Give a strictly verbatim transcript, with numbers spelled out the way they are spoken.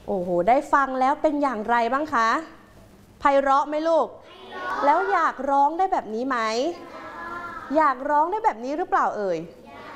โอ้โหได้ฟังแล้วเป็นอย่างไรบ้างคะไพเราะไหมลูกแล้วอยากร้องได้แบบนี้ไหมอยากร้องได้แบบนี้หรือเปล่าเอ่ย